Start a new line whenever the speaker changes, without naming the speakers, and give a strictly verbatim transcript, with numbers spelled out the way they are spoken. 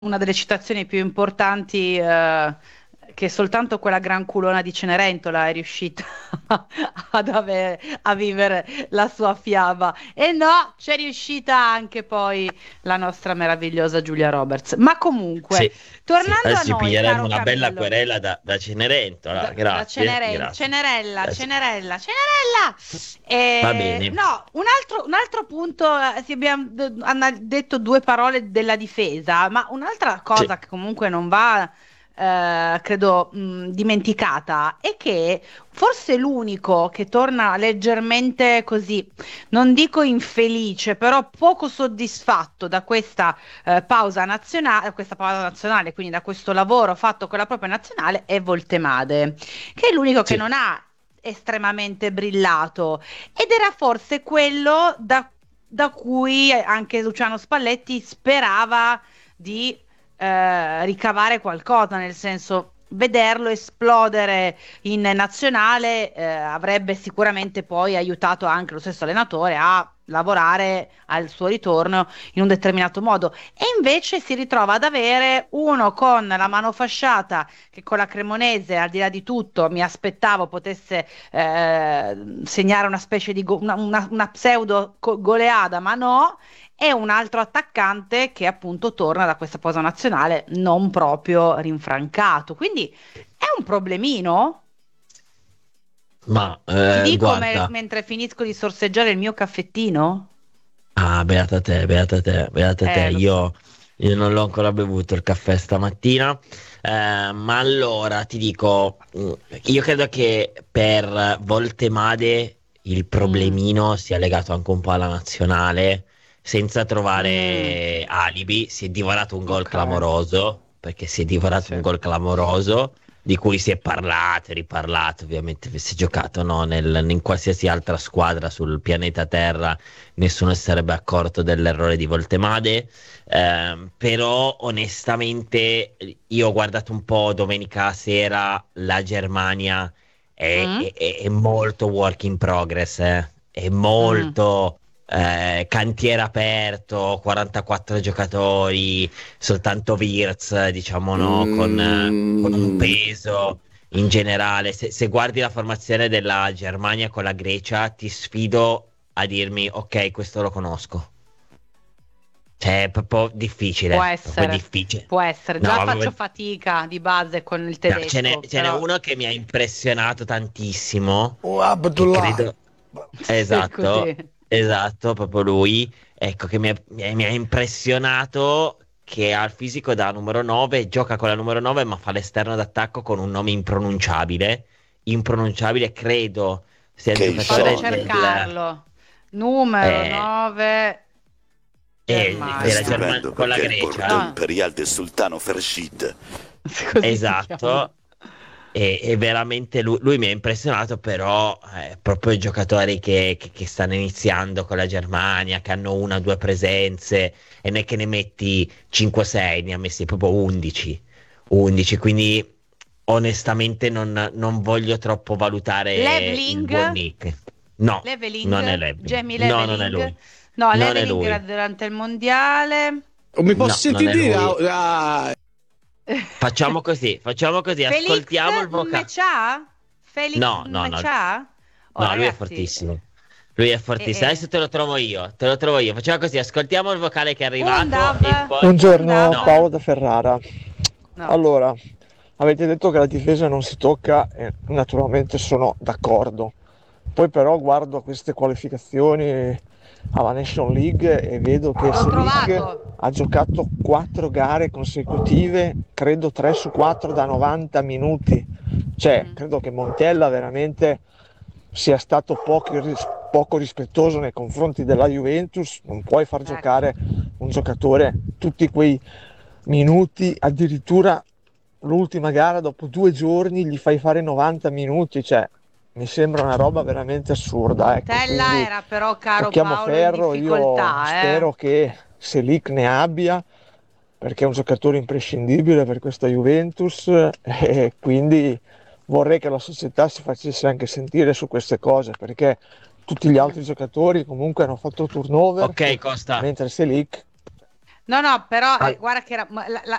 una delle citazioni più importanti, eh, che soltanto quella gran culona di Cenerentola è riuscita ad avere, a vivere la sua fiaba. E no, c'è riuscita anche poi la nostra meravigliosa Giulia Roberts. Ma comunque,
Sì, sì,
tornando a
adesso ci
noi,
piglieremo
caro
una bella
Camillo.
querela da, da Cenerentola.
Da, da
Grazie,
Cenere-
grazie.
Cenerella,
Eh, sì,
Cenerella, Cenerella!
va
Eh,
bene.
no, un altro, un altro punto, eh, sì, abbiamo d- hanno detto due parole della difesa, ma un'altra
Sì,
cosa che comunque non va, eh, credo, mh, dimenticata è che forse l'unico che torna leggermente così, non dico infelice, però poco soddisfatto da questa eh, pausa nazionale, questa pausa nazionale, quindi da questo lavoro fatto con la propria nazionale, è Voltemade, che è l'unico che
sì.
non ha estremamente brillato ed era forse quello da, da cui anche Luciano Spalletti sperava di eh, ricavare qualcosa, nel senso vederlo esplodere in nazionale eh, avrebbe sicuramente poi aiutato anche lo stesso allenatore a lavorare al suo ritorno in un determinato modo e invece si ritrova ad avere uno con la mano fasciata che con la Cremonese, al di là di tutto, mi aspettavo potesse eh, segnare una specie di go- una, una- una pseudo co- goleada, ma no. E un altro attaccante che appunto torna da questa pausa nazionale non proprio rinfrancato. Quindi è un problemino.
Ma
Ti
eh,
dico me-
guarda,
mentre finisco di sorseggiare il mio caffettino.
ah, beata te, beata te, beata te.
Eh, lo so.
Io, io non l'ho ancora bevuto il caffè stamattina. Eh, ma allora ti dico, mm, io credo che per Voltemade il
Mm,
problemino sia legato anche un po' alla nazionale, senza
mm,
trovare alibi. Si è divorato un gol
ok,
clamoroso, perché si è divorato
sì.
un gol clamoroso di cui si è parlato e riparlato, ovviamente, si è giocato, no, nel- in qualsiasi altra squadra sul pianeta Terra nessuno si sarebbe accorto dell'errore di Voltemade. Ehm, però onestamente io ho guardato un po' domenica sera la Germania, è,
Mm,
è- è- è molto work in progress, eh. È
mm,
molto eh, cantiere aperto, quarantaquattro giocatori, soltanto Wirtz, diciamo, no, con, eh, con un
Mm,
peso. In generale, se, se guardi la formazione della Germania con la Grecia, ti sfido a dirmi, ok, questo lo conosco. Cioè, è proprio
può
difficile, proprio
essere,
difficile.
può essere.
No,
Già faccio
proprio-
fatica di base con il
no, ce n'è
tedesco,
ce n'è
però
uno che mi ha impressionato tantissimo,
oh,
che
Abdullah.
credo,
sì, così.
esatto, esatto, proprio lui, ecco, che mi ha, mi ha- mi ha impressionato, che ha il fisico da numero nove, gioca con la numero nove, ma fa l'esterno d'attacco con un nome impronunciabile, impronunciabile, credo sia il
Che
Vado a
giocatore
son.
del...
cercarlo. Numero
eh,
nove,
eh,
È
della
Germania.
Germania
stupendo
con la
perché è il
Grecia,
Porto
No,
Imperial del Sultano Fershid.
così si chiama.
esatto. E, e veramente lui, lui mi ha impressionato, però è proprio i giocatori che, che- che stanno iniziando con la Germania, che hanno una o due presenze, e non è che ne metti cinque sei, ne ha messi proprio undici. undici, quindi onestamente non, non voglio troppo valutare il
Leveling,
buon Nick. No, non è
Leveling,
Levi.
Jamie
No, non è
Leveling.
lui.
No,
Non è
Leveling era
lui.
durante il mondiale.
Oh, mi
No,
posso
non è
dire?
lui.
Ah,
Facciamo così, facciamo così,
Felix
ascoltiamo il vocale.
Nmecha? Felix
No, no, no.
Nmecha? Oh,
No, lui è
ragazzi,
fortissimo. Lui è
eh,
fortissimo.
eh.
Adesso te lo trovo io. Te lo trovo io. Facciamo così: ascoltiamo il vocale che è arrivato
Undav,
e poi.
Buongiorno
Undav,
No,
Paolo da Ferrara.
no.
Allora, avete detto che la difesa non si tocca e naturalmente sono d'accordo. Poi però guardo queste qualificazioni alla Nation League e vedo che
L'ho
Selic
trovato.
ha giocato quattro gare consecutive, credo tre su quattro da novanta minuti. Cioè,
Mm,
credo che Montella veramente sia stato poco, ris- poco rispettoso nei confronti della Juventus. Non puoi far
ecco.
giocare un giocatore tutti quei minuti, addirittura l'ultima gara dopo due giorni gli fai fare novanta minuti, cioè mi sembra una roba veramente assurda, ecco,
Montella
quindi
era però, caro
tocchiamo
Paolo, in
ferro, io
difficoltà, eh.
spero che Selic ne abbia perché è un giocatore imprescindibile per questa Juventus e quindi vorrei che la società si facesse anche sentire su queste cose perché tutti gli
Mm.
altri giocatori comunque hanno fatto turnover
ok, Costa.
mentre Selic
No, no, però
Ah,
eh, guarda che era- ma la, la-